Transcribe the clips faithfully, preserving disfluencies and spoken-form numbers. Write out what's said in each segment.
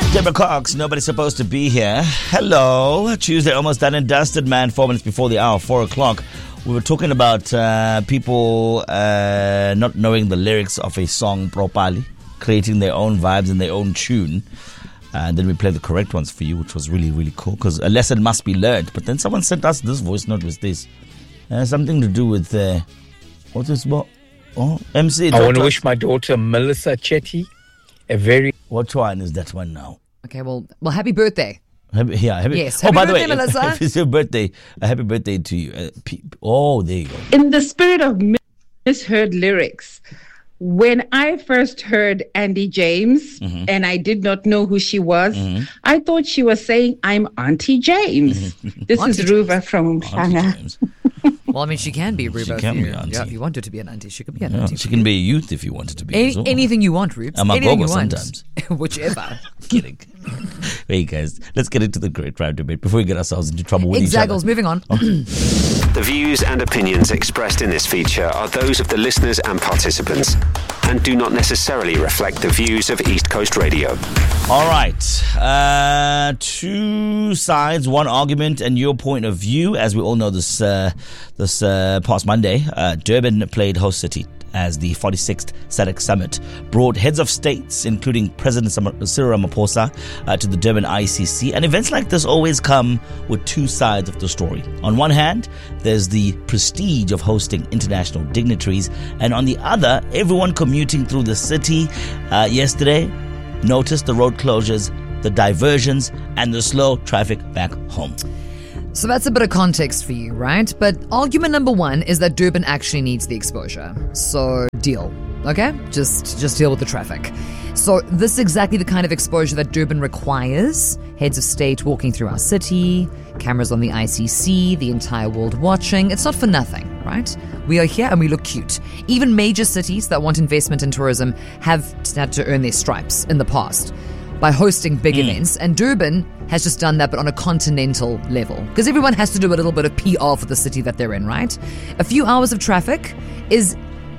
Deborah Cox, nobody's supposed to be here. Hello. Tuesday, almost done and dusted, man. Four minutes before the hour, four o'clock. We were talking about uh, people uh, not knowing the lyrics of a song properly, creating their own vibes and their own tune. And then we played the correct ones for you, which was really, really cool, because a lesson must be learned. But then someone sent us this voice note with this. Uh, something to do with, uh, what's this about? Oh, M C. I want to wish my daughter, Melissa Chetty, a very... What one is that one now? Okay, well, well, happy birthday. Happy, yeah, happy, yes, oh, happy by birthday, the way, Melissa. If, if it's your birthday, a happy birthday to you. Uh, pe- oh, there you go. In the spirit of misheard lyrics, when I first heard Andy James, mm-hmm. and I did not know who she was, mm-hmm. I thought she was saying, I'm Auntie James. Mm-hmm. This Auntie is Ruva from Shanga. Well, I mean, she can be Ruba. She can if be you, auntie. Yeah, if you want her to be an auntie, she could be an Yeah, auntie. she can be a youth if you wanted to be. Any, well. Anything you want, Rubes. I'm a anything gogo you want. sometimes. Whichever. Kidding. Hey guys, let's get into the great crime debate before we get ourselves into trouble with Exactly. each other. Moving on. Okay. The views and opinions expressed in this feature are those of the listeners and participants and do not necessarily reflect the views of East Coast Radio. All right. Uh, two sides, one argument, and your point of view. As we all know, this uh, this uh, past Monday, uh, Durban played host city as the forty-sixth S A D C Summit brought heads of states, including President Cyril Ramaphosa, uh, to the Durban I C C. And events like this always come with two sides of the story. On one hand, there's the prestige of hosting international dignitaries, and on the other, everyone commuting through the city uh, yesterday noticed the road closures, the diversions, and the slow traffic back home. So that's a bit of context for you, right? But argument number one is that Durban actually needs the exposure. So deal, okay? Just just deal with the traffic. So this is exactly the kind of exposure that Durban requires. Heads of state walking through our city, cameras on the I C C, the entire world watching. It's not for nothing, right? We are here and we look cute. Even major cities that want investment in tourism have had to earn their stripes in the past by hosting big mm. events, and Durban has just done that, but on a continental level. Because everyone has to do a little bit of P R for the city that they're in, right? A few hours of traffic is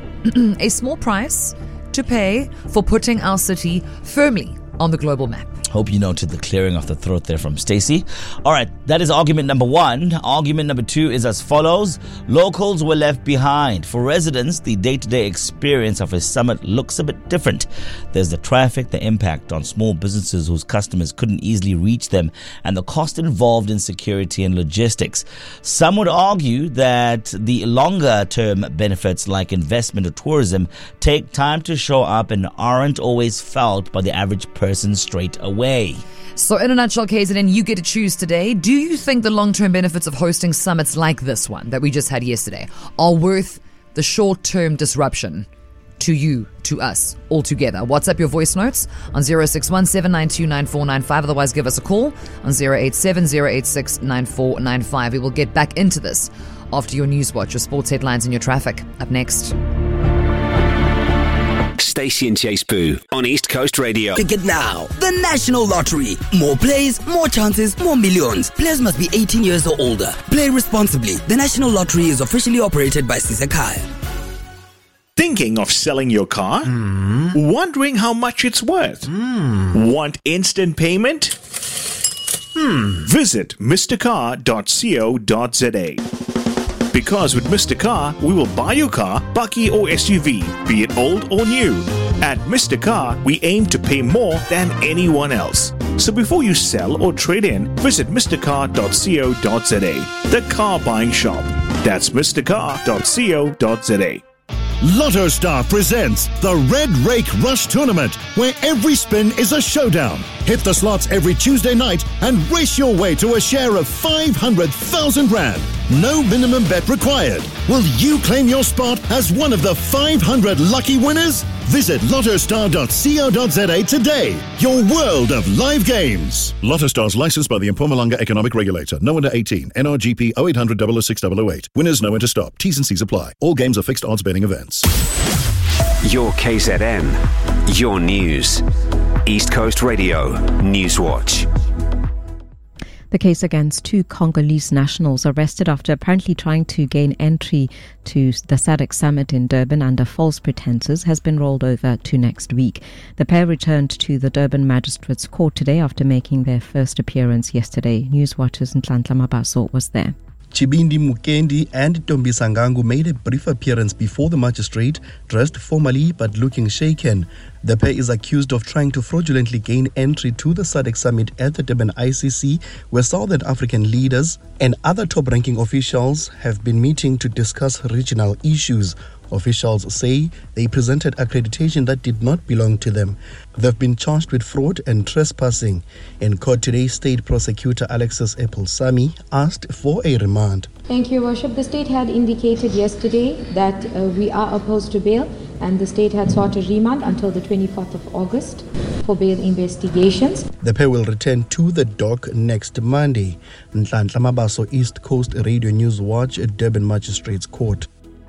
a small price to pay for putting our city firmly on the global map. Hope you noted the clearing of the throat there from Stacey. All right, that is argument number one. Argument number two is as follows. Locals were left behind. For residents, the day-to-day experience of a summit looks a bit different. There's the traffic, the impact on small businesses whose customers couldn't easily reach them, and the cost involved in security and logistics. Some would argue that the longer-term benefits like investment or tourism take time to show up and aren't always felt by the average person straight away. Way. So in a nutshell, K Z N, you get to choose today. Do you think the long-term benefits of hosting summits like this one that we just had yesterday are worth the short-term disruption to you, to us, all together? WhatsApp your voice notes on zero six one seven nine two nine four nine five. Otherwise, give us a call on zero eight seven zero eight six nine four nine five. We will get back into this after your news watch, your sports headlines and your traffic. Up next. Stacey and Chase Boo on East Coast Radio. Pick it now. The National Lottery. More plays, more chances, more millions. Players must be eighteen years or older. Play responsibly. The National Lottery is officially operated by Sisekaya. Thinking of selling your car? Mm. Wondering how much it's worth? Mm. Want instant payment? Hmm. Visit Mister Car dot co dot za. Because with Mister Car, we will buy your car, bakkie or S U V, be it old or new. At Mister Car, we aim to pay more than anyone else. So before you sell or trade in, visit Mister Car dot co dot za, the car buying shop. That's Mister Car dot co dot za. Lotto Star presents the Red Rake Rush Tournament, where every spin is a showdown. Hit the slots every Tuesday night and race your way to a share of five hundred thousand rand. No minimum bet required. Will you claim your spot as one of the five hundred lucky winners? Visit Lotto Star dot co dot za today. Your world of live games. Lotto Stars licensed by the Mpumalanga Economic Regulator. No under eighteen. N R G P oh eight hundred, double oh six, double oh eight. Winners know when to stop. T's and C's apply. All games are fixed odds betting events. Your K Z N. Your news. East Coast Radio News Watch. The case against two Congolese nationals arrested after apparently trying to gain entry to the S A D C summit in Durban under false pretenses has been rolled over to next week. The pair returned to the Durban Magistrates Court today after making their first appearance yesterday. Newswatch's Nhlanhla Mabaso was there. Chibindi Mukendi and Tombi Sangangu made a brief appearance before the magistrate, dressed formally but looking shaken. The pair is accused of trying to fraudulently gain entry to the S A D C summit at the Durban I C C, where Southern African leaders and other top-ranking officials have been meeting to discuss regional issues. Officials say they presented accreditation that did not belong to them. They've been charged with fraud and trespassing. In court today, State Prosecutor Alexis Epulsami asked for a remand. Thank you, Worship. The state had indicated yesterday that uh, we are opposed to bail, and the state had sought a remand until the twenty-fourth of August for bail investigations. The pair will return to the dock next Monday. Nhlanhla Mabaso, East Coast Radio News Watch at Durban Magistrates Court.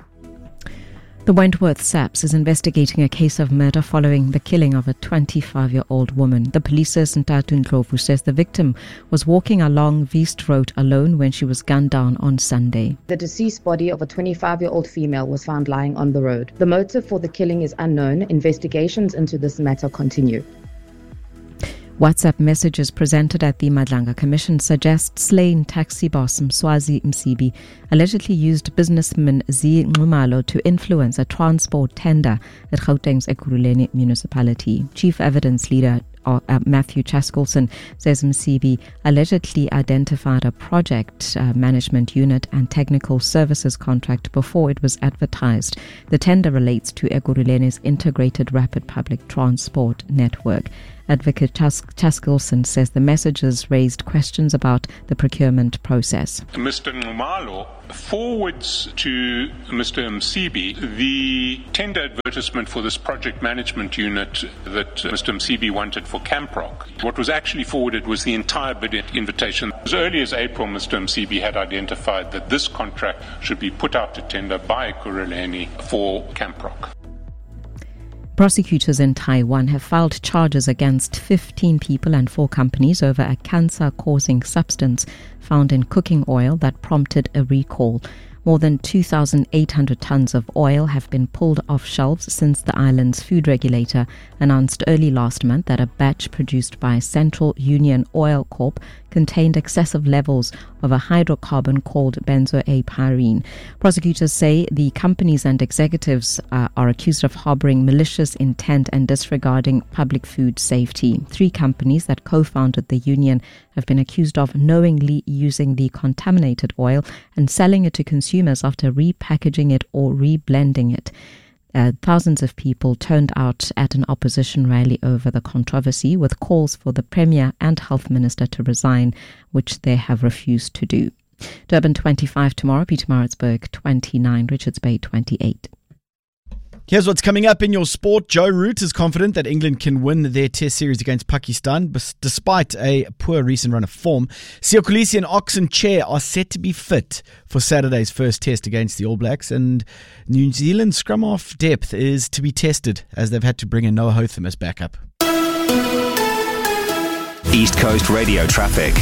The Wentworth SAPS is investigating a case of murder following the killing of a twenty-five-year-old woman. The police's Ntatu Ndlovu says the victim was walking along Veast Road alone when she was gunned down on Sunday. The deceased body of a twenty-five-year-old female was found lying on the road. The motive for the killing is unknown. Investigations into this matter continue. WhatsApp messages presented at the Madlanga Commission suggest slain taxi boss Mswazi Msibi allegedly used businessman Z Nxumalo to influence a transport tender at Gauteng's Ekurhuleni municipality. Chief Evidence Leader Uh, Matthew Chaskelson says Msibi allegedly identified a project uh, management unit and technical services contract before it was advertised. The tender relates to Ekurhuleni's integrated rapid public transport network. Advocate Chas- Chaskelson says the messages raised questions about the procurement process. Mister Nxumalo forwards to Mister Msibi the tender advertisement for this project management unit that Mister Msibi wanted for Camprock. What was actually forwarded was the entire bid invitation. As early as April, Mister Msibi had identified that this contract should be put out to tender by Ekurhuleni for Camprock. Prosecutors in Taiwan have filed charges against fifteen people and four companies over a cancer-causing substance found in cooking oil that prompted a recall. More than two thousand eight hundred tons of oil have been pulled off shelves since the island's food regulator announced early last month that a batch produced by Central Union Oil Corp contained excessive levels of a hydrocarbon called benzoapyrene. Prosecutors say the companies and executives uh, are accused of harboring malicious intent and disregarding public food safety. Three companies that co-founded the union have been accused of knowingly using the contaminated oil and selling it to consumers after repackaging it or reblending it. Uh, thousands of people turned out at an opposition rally over the controversy, with calls for the Premier and Health Minister to resign, which they have refused to do. Durban twenty-five tomorrow, Pietermaritzburg twenty-nine, Richards Bay twenty-eight. Here's what's coming up in your sport. Joe Root is confident that England can win their Test series against Pakistan despite a poor recent run of form. Siya Kolisi and Oxen Chair are set to be fit for Saturday's first Test against the All Blacks, and New Zealand's scrum half depth is to be tested as they've had to bring in Noah Hotham as backup. East Coast Radio traffic.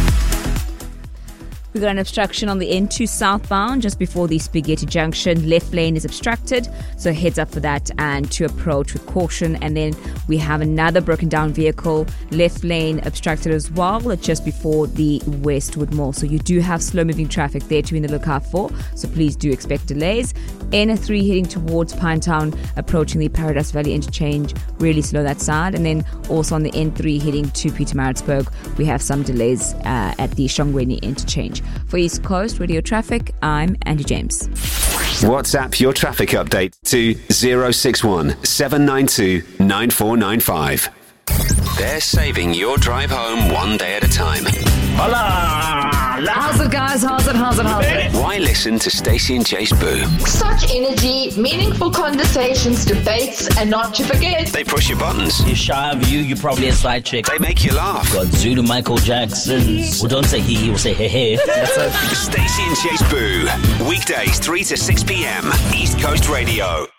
We've got an obstruction on the N two southbound just before the Spaghetti Junction. Left lane is obstructed, so heads up for that and to approach with caution. And then we have another broken down vehicle, left lane obstructed as well, just before the Westwood Mall. So you do have slow moving traffic there to be in the lookout for, so please do expect delays. N three heading towards Pinetown, approaching the Paradise Valley interchange, really slow that side. And then also on the N three heading to Pietermaritzburg, we have some delays uh, at the Shongweni interchange. For East Coast Radio Traffic, I'm Andy James. WhatsApp your traffic update to zero six one seven nine two nine four nine five. They're saving your drive home one day at a time. Hola! How's it, guys? How's it? How's it? How's it? Why listen to Stacey and Jace Boo? Such energy, meaningful conversations, debates, and not to forget, they push your buttons. You're shy of you, you're probably a side chick. They make you laugh. Got Zulu Michael Jackson. Well, don't say he, he will say hey hey. That's a- Stacey and Jace Boo. Weekdays three to six p.m. East Coast Radio.